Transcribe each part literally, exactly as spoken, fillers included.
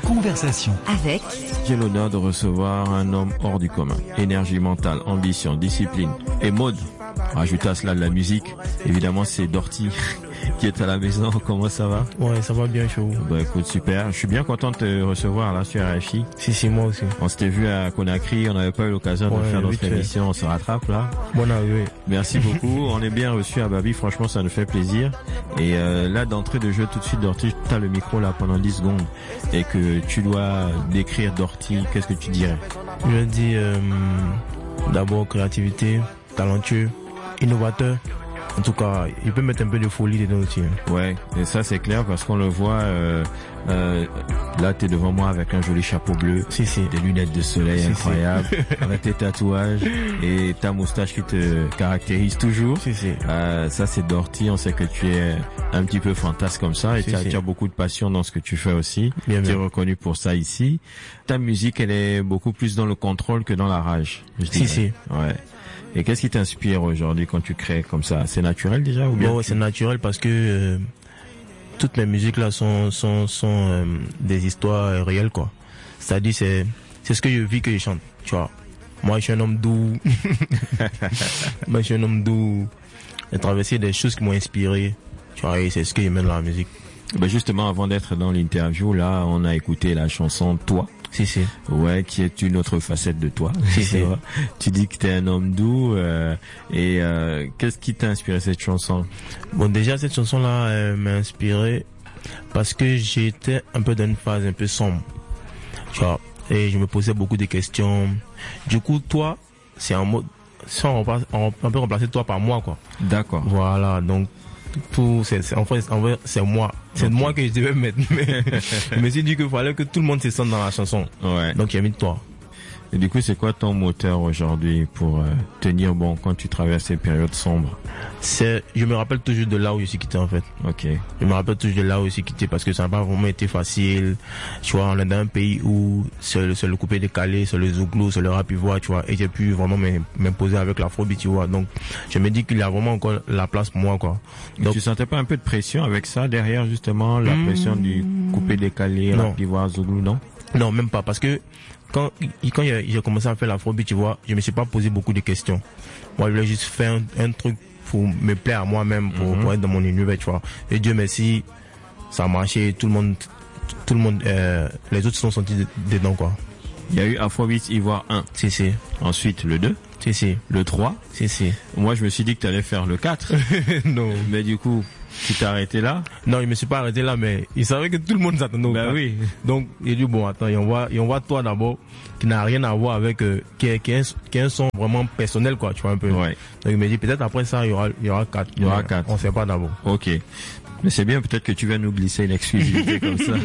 Conversation avec. J'ai l'honneur de recevoir un homme hors du commun. Énergie mentale, ambition, discipline et mode. Rajoutez à cela de la musique. Évidemment, c'est Dorty qui est à la maison. Comment ça va? Ouais, ça va bien, chaud. Bah écoute, super. Je suis bien content de te recevoir là sur R F I. Si, si, moi aussi. On s'était vu à Conakry, on n'avait pas eu l'occasion ouais, de faire notre émission. On se rattrape là. Bon arrivée. Merci beaucoup. On est bien reçu à Babi. Franchement, ça nous fait plaisir. Et euh, là, d'entrée de jeu, tout de suite, Dorty, tu as le micro là pendant dix secondes et que tu dois décrire Dorty. Qu'est-ce que tu dirais? Je dis euh, d'abord créativité, talentueux, innovateur. En tout cas, il peut mettre un peu de folie dedans aussi. Ouais, et ça c'est clair parce qu'on le voit. Euh, euh, là, t'es devant moi avec un joli chapeau bleu, si, si. Des lunettes de soleil si, incroyables, si. avec tes tatouages et ta moustache qui te caractérise toujours. Si, si. Euh, ça c'est Dorty. On sait que tu es un petit peu fantasque comme ça et si, tu, as, si. tu as beaucoup de passion dans ce que tu fais aussi. Bien, tu es bien. reconnu pour ça ici. Ta musique, elle est beaucoup plus dans le contrôle que dans la rage. Je si, si. Ouais. Et qu'est-ce qui t'inspire aujourd'hui quand tu crées comme ça? C'est naturel déjà ou bien? Bon, ouais, c'est naturel parce que euh, toutes mes musiques là sont sont sont euh, des histoires euh, réelles quoi. C'est-à-dire c'est c'est ce que je vis que je chante. Tu vois. Moi, je suis un homme doux. Moi, je suis un homme doux. J'ai traversé des choses qui m'ont inspiré. Tu vois, et c'est ce que je mène dans la musique. Ben justement, avant d'être dans l'interview, là, on a écouté la chanson Toi. Si, si. Ouais, qui est une autre facette de toi. Si, si. Tu dis que t'es un homme doux, euh, et euh, qu'est-ce qui t'a inspiré cette chanson? Bon, déjà, cette chanson-là euh, m'a inspiré parce que j'étais un peu dans une phase un peu sombre. Tu vois, et je me posais beaucoup de questions. Du coup, toi, c'est un mot, ça, on, remplace, on, on peut remplacer toi par moi, quoi. D'accord. Voilà, donc, tout, c'est, c'est, en fait, en fait, c'est moi. C'est okay. Moi que je devais mettre. Mais je me suis dit qu'il fallait que tout le monde se sente dans la chanson. Ouais. Donc, j'ai mis toi. Et du coup, c'est quoi ton moteur aujourd'hui pour euh, tenir bon quand tu traverses ces périodes sombres? C'est, je me rappelle toujours de là où je suis quitté en fait. Ok. Je me rappelle toujours de là où je suis quitté parce que ça n'a pas vraiment été facile. Tu vois, on est dans un pays où c'est le, c'est le coupé décalé, c'est le zouglou, c'est le rap ivoire, tu vois. Et j'ai pu vraiment m'imposer avec l'afrobeat, tu vois. Donc, je me dis qu'il y a vraiment encore la place pour moi, quoi. Donc, tu sentais pas un peu de pression avec ça derrière justement la mmh, pression du coupé décalé, rap ivoire, zouglou, non? Non, même pas parce que quand quand j'ai commencé à faire l'afrobeat, tu vois, je me suis pas posé beaucoup de questions. Moi, je voulais juste faire un, un truc pour me plaire à moi-même, pour, mm-hmm. pour être dans mon univers, tu vois. Et Dieu merci, ça a marché, tout le monde, tout le monde, euh, les autres sont sortis dedans, quoi. Il y a eu Afrobeat Ivoire un. Si, si. Ensuite, le deux. Si, si. Le trois. Si, si. Moi, je me suis dit que tu allais faire le quatre. Non. Mais du coup, tu t'es arrêté là? Non, il me suis pas arrêté là, mais il savait que tout le monde s'attendait au Bah oui. Donc, il dit, bon, attends, il envoie, il envoie toi d'abord, qui n'a rien à voir avec, euh, qui est, qui est, qui est un son vraiment personnel, quoi, tu vois, un peu. Ouais. Donc, il me dit, peut-être après ça, il y aura, il y aura quatre. Il y aura quatre. On sait pas d'abord. Ok. Mais c'est bien, peut-être que tu vas nous glisser une exclusivité comme ça.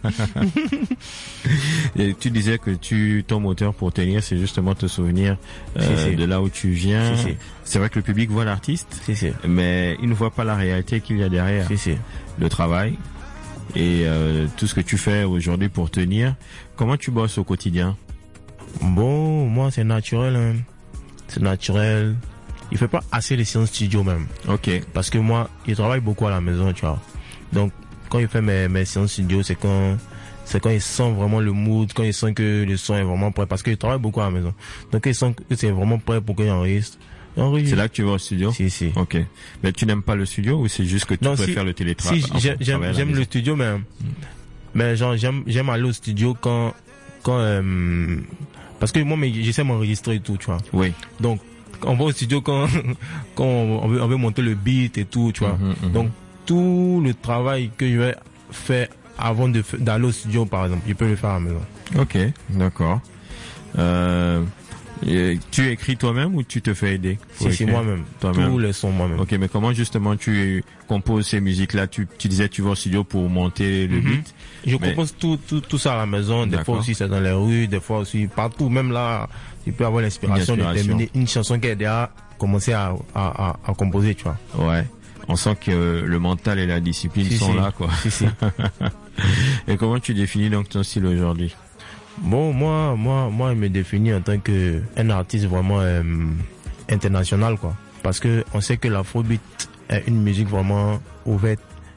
Et tu disais que tu, ton moteur pour tenir, c'est justement te souvenir euh, si, si. de là où tu viens. Si, si. C'est vrai que le public voit l'artiste, si, si. mais il ne voit pas la réalité qu'il y a derrière. Si, si. Le travail et euh, tout ce que tu fais aujourd'hui pour tenir. Comment tu bosses au quotidien? Bon, moi c'est naturel. Hein. C'est naturel. Il fait pas assez de séances studio même. Ok. Parce que moi, il travaille beaucoup à la maison, tu vois. Donc, quand il fait mes, mes séances studio, c'est quand, c'est quand il sent vraiment le mood, quand il sent que le son est vraiment prêt. Parce qu'il travaille beaucoup à la maison. Donc, il sent que c'est vraiment prêt pour qu'il enregistre. C'est là que tu vas au studio? Si, si. Ok. Mais tu n'aimes pas le studio ou c'est juste que tu non, préfères si, le télétravail? Si, j'aime, j'aime, j'aime le studio, mais, mm. mais genre, j'aime, j'aime aller au studio quand, quand, euh, parce que moi, mais j'essaie de m'enregistrer et tout, tu vois. Oui. Donc, on va au studio quand, quand on veut, on veut monter le beat et tout, tu vois. Mm-hmm, mm-hmm. Donc, tout le travail que je vais faire avant de, d'aller au studio, par exemple, je peux le faire à la maison. Ok, d'accord. Euh, tu écris toi-même ou tu te fais aider? Si, c'est moi-même. Toi-même. Tous les sons moi-même. Ok, mais comment justement tu composes ces musiques-là? Tu, tu disais tu vas au studio pour monter le mm-hmm. beat. Je mais... compose tout, tout, tout ça à la maison. Des d'accord. fois aussi c'est dans les rues, des fois aussi partout. Même là, tu peux avoir l'inspiration de terminer une chanson qui est déjà commencé à, à, à, à composer, tu vois. Ouais. On sent que le mental et la discipline si, sont si. là, quoi. Si, si. Et comment tu définis donc ton style aujourd'hui? Bon, moi, moi, moi, je me définis en tant que un artiste vraiment euh, international, quoi. Parce que on sait que l'afrobeat est une musique vraiment ouverte,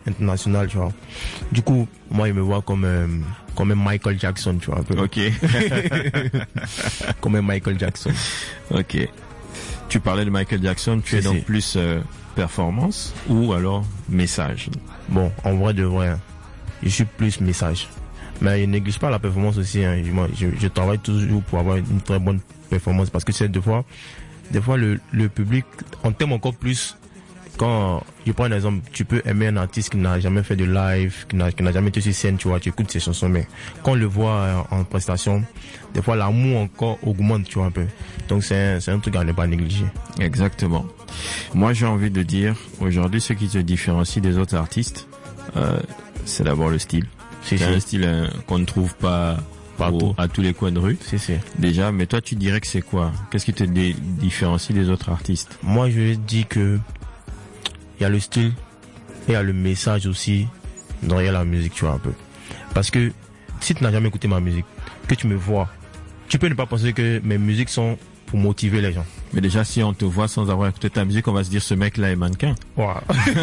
international, tu vois. Du coup, moi, il me voit comme, euh, comme un Michael Jackson, tu vois, un peu. Ok. Comme un Michael Jackson. Ok. Tu parlais de Michael Jackson, tu Si, es donc si. plus euh, performance ou alors message? Bon, en vrai de vrai, hein, je suis plus message. Mais je néglige pas la performance aussi. Hein. Je, moi, je, je travaille toujours pour avoir une très bonne performance parce que c'est des fois, des fois le, le public, on t'aime encore plus quand, je prends un exemple, tu peux aimer un artiste qui n'a jamais fait de live, qui n'a, qui n'a jamais été sur scène, tu vois, tu écoutes ses chansons, mais quand on le voit en, en prestation, des fois l'amour encore augmente, tu vois, un peu. Donc c'est un, c'est un truc à ne pas négliger. Exactement. Moi, j'ai envie de dire, aujourd'hui, ce qui te différencie des autres artistes, euh, c'est d'abord le style. Si, C'est si. un style hein, qu'on ne trouve pas Partout. au- à tous les coins de rue. Si, si. Déjà, mais toi, tu dirais que c'est quoi? Qu'est-ce qui te dé- différencie des autres artistes? Moi, je dis que il y a le style et il y a le message aussi derrière la musique, tu vois, un peu. Parce que si tu n'as jamais écouté ma musique, que tu me vois, tu peux ne pas penser que mes musiques sont pour motiver les gens. Mais déjà, si on te voit sans avoir écouté ta musique, on va se dire ce mec-là est mannequin. Voilà.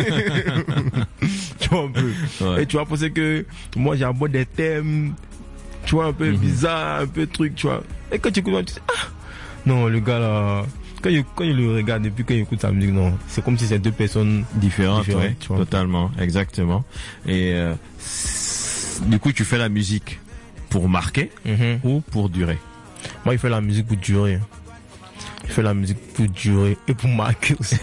Tu vois un peu. Ouais. Et tu vas penser que moi j'aborde des thèmes, tu vois, un peu Mhm. bizarres, un peu truc, tu vois. Et quand tu écoutes, tu dis, ah, non, le gars là, quand il, quand il le regarde et puis quand il écoute sa musique, non, c'est comme si c'est deux personnes Différente, différentes, ouais, tu vois. totalement, exactement. Et euh, c'est- du coup, tu fais la musique pour marquer Mhm. ou pour durer? Moi, il fait la musique pour durer. Il fait la musique pour durer et pour marquer aussi.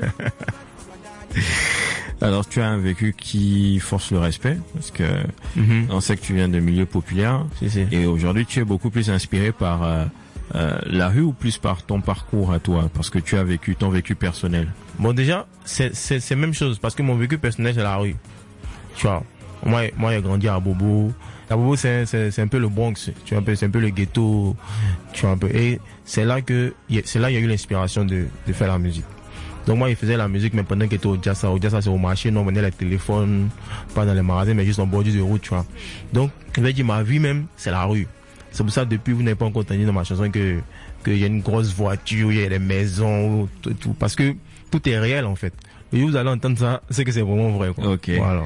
Alors, tu as un vécu qui force le respect, parce que Mhm. on sait que tu viens de milieu populaire, Si, si. et aujourd'hui, tu es beaucoup plus inspiré par euh, euh, la rue ou plus par ton parcours à toi, parce que tu as vécu ton vécu personnel. Bon, déjà, c'est, c'est, c'est même chose, parce que mon vécu personnel, c'est la rue. Tu vois, moi, moi, j'ai grandi à Bobo. À Bobo, c'est, c'est, c'est un peu le Bronx, tu vois, un peu, c'est un peu le ghetto, tu vois, un peu. Et c'est là que, c'est là qu'il y a eu l'inspiration de, de faire la musique. Donc moi, il faisait la musique, mais pendant qu'il était au Jassa, au Jassa, c'est au marché, non, on venait les téléphones, pas dans les magasins, mais juste en bordure de route, tu vois. Donc, je vais dire, ma vie même, c'est la rue. C'est pour ça, depuis, vous n'avez pas encore entendu dans ma chanson que, qu'il y a une grosse voiture, il y a des maisons, tout, tout, parce que tout est réel, en fait. Et vous allez entendre ça, c'est que c'est vraiment vrai, quoi. Ok. Voilà.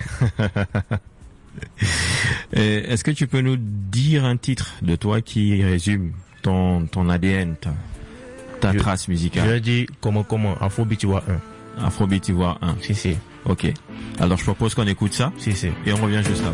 Et est-ce que tu peux nous dire un titre de toi qui résume ton, ton A D N, ta, ta Je- trace Je musicale? vais dire, comment, comment, Afrobeat, tu vois, un. Afrobeat Ivoire un. Si, si. Ok. Alors, je propose qu'on écoute ça Si, si. et on revient juste là.